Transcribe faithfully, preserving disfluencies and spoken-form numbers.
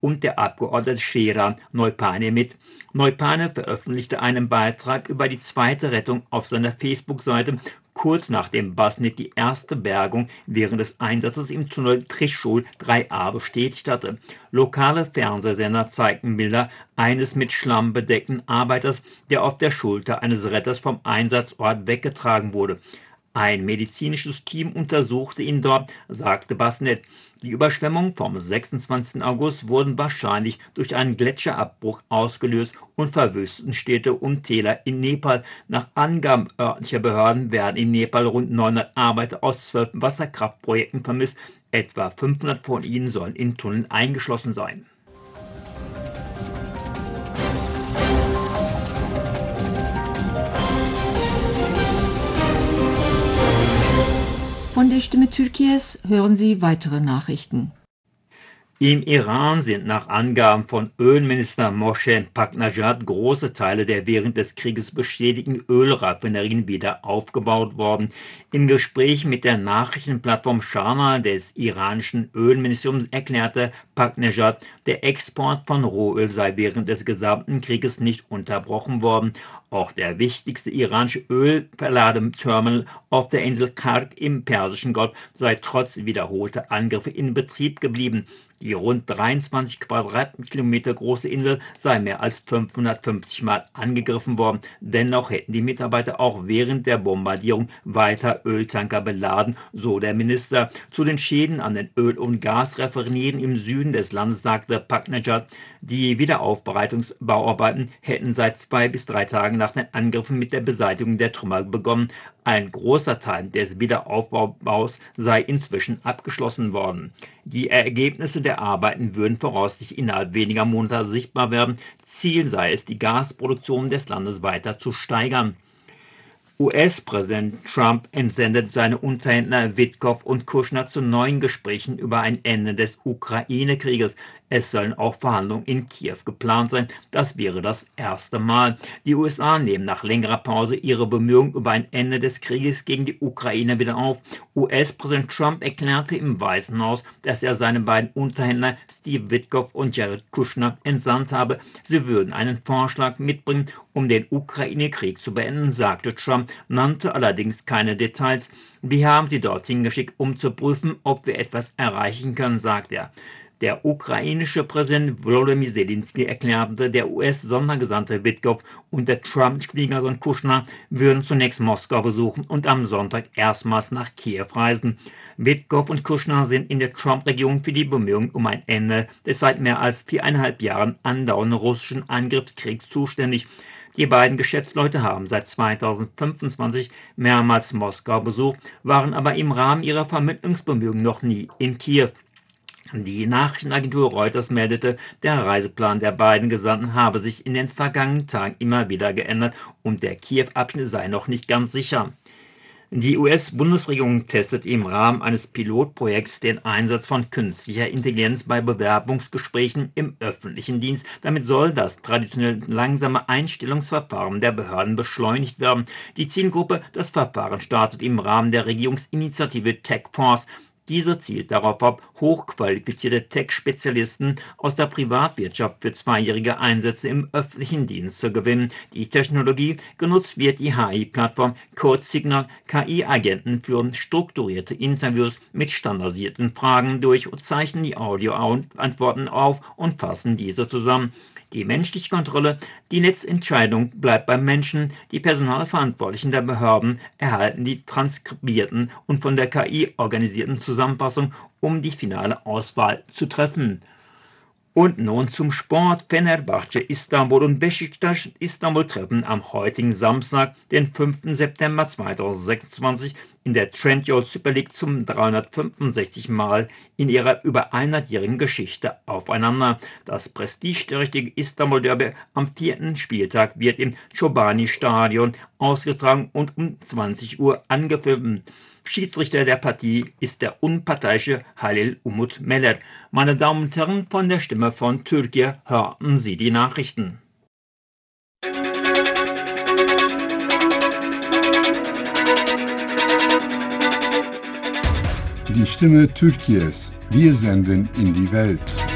und der Abgeordnete Şeran Neupane mit. Neupane veröffentlichte einen Beitrag über die zweite Rettung auf seiner Facebook-Seite, kurz nachdem Basnet die erste Bergung während des Einsatzes im Tunnel Trischul drei a bestätigt hatte. Lokale Fernsehsender zeigten Bilder eines mit Schlamm bedeckten Arbeiters, der auf der Schulter eines Retters vom Einsatzort weggetragen wurde. Ein medizinisches Team untersuchte ihn dort, sagte Basnet. Die Überschwemmungen vom sechsundzwanzigsten August wurden wahrscheinlich durch einen Gletscherabbruch ausgelöst und verwüsteten Städte und Täler in Nepal. Nach Angaben örtlicher Behörden werden in Nepal rund neunhundert Arbeiter aus zwölf Wasserkraftprojekten vermisst. Etwa fünfhundert von ihnen sollen in Tunneln eingeschlossen sein. Von der Stimme Türkiye's hören Sie weitere Nachrichten. Im Iran sind nach Angaben von Ölminister Moshe Paknajad große Teile der während des Krieges beschädigten Ölraffinerien wieder aufgebaut worden. Im Gespräch mit der Nachrichtenplattform Sharna des iranischen Ölministeriums erklärte Paknajad, der Export von Rohöl sei während des gesamten Krieges nicht unterbrochen worden. Auch der wichtigste iranische Ölverladeterminal auf der Insel Kark im Persischen Golf sei trotz wiederholter Angriffe in Betrieb geblieben. Die rund dreiundzwanzig Quadratkilometer große Insel sei mehr als fünfhundertfünfzig Mal angegriffen worden. Dennoch hätten die Mitarbeiter auch während der Bombardierung weiter Öltanker beladen, so der Minister. Zu den Schäden an den Öl- und Gasraffinerien im Süden des Landes sagte Paknajad, die Wiederaufbereitungsbauarbeiten hätten seit zwei bis drei Tagen nach den Angriffen mit der Beseitigung der Trümmer begonnen. Ein großer Teil des Wiederaufbaus sei inzwischen abgeschlossen worden. Die Ergebnisse der Arbeiten würden voraussichtlich innerhalb weniger Monate sichtbar werden. Ziel sei es, die Gasproduktion des Landes weiter zu steigern. U S-Präsident Trump entsendet seine Unterhändler Witkow und Kushner zu neuen Gesprächen über ein Ende des Ukraine-Krieges. Es sollen auch Verhandlungen in Kiew geplant sein. Das wäre das erste Mal. Die U S A nehmen nach längerer Pause ihre Bemühungen über ein Ende des Krieges gegen die Ukraine wieder auf. U S-Präsident Trump erklärte im Weißen Haus, dass er seine beiden Unterhändler Steve Witkow und Jared Kushner entsandt habe. Sie würden einen Vorschlag mitbringen, um den Ukraine-Krieg zu beenden, sagte Trump, nannte allerdings keine Details. Wir haben sie dorthin geschickt, um zu prüfen, ob wir etwas erreichen können, sagte er. Der ukrainische Präsident Volodymyr Zelensky erklärte, der U S-Sondergesandte Witkow und der Trump-Schwiegersohn Kushner würden zunächst Moskau besuchen und am Sonntag erstmals nach Kiew reisen. Witkow und Kushner sind in der Trump-Regierung für die Bemühungen um ein Ende des seit mehr als viereinhalb Jahren andauernden russischen Angriffskriegs zuständig. Die beiden Geschäftsleute haben seit zweitausendfünfundzwanzig mehrmals Moskau besucht, waren aber im Rahmen ihrer Vermittlungsbemühungen noch nie in Kiew. Die Nachrichtenagentur Reuters meldete, der Reiseplan der beiden Gesandten habe sich in den vergangenen Tagen immer wieder geändert und der Kiew-Abschnitt sei noch nicht ganz sicher. Die U S-Bundesregierung testet im Rahmen eines Pilotprojekts den Einsatz von künstlicher Intelligenz bei Bewerbungsgesprächen im öffentlichen Dienst. Damit soll das traditionell langsame Einstellungsverfahren der Behörden beschleunigt werden. Die Zielgruppe, das Verfahren startet im Rahmen der Regierungsinitiative TechForce. Diese zielt darauf ab, hochqualifizierte Tech-Spezialisten aus der Privatwirtschaft für zweijährige Einsätze im öffentlichen Dienst zu gewinnen. Die Technologie genutzt wird die H I-Plattform CodeSignal. K I-Agenten führen strukturierte Interviews mit standardisierten Fragen durch, zeichnen die Audioantworten auf und fassen diese zusammen. Die menschliche Kontrolle, die Netzentscheidung bleibt beim Menschen. Die Personalverantwortlichen der Behörden erhalten die transkribierten und von der K I organisierten Zusammenfassungen, um die finale Auswahl zu treffen. Und nun zum Sport. Fenerbahce Istanbul und Beşiktaş Istanbul treffen am heutigen Samstag, den fünften September zweitausendsechsundzwanzig, in der Trendyol Super League zum dreihundertfünfundsechzigsten Mal in ihrer über hundertjährigen Geschichte aufeinander. Das prestigeträchtige Istanbul Derby am vierten Spieltag wird im Chobani-Stadion ausgetragen und um zwanzig Uhr angepfiffen. Schiedsrichter der Partie ist der unparteiische Halil Umut Meler. Meine Damen und Herren, von der Stimme von Türkiye hörten Sie die Nachrichten. Die Stimme Türkiye's. Wir senden in die Welt.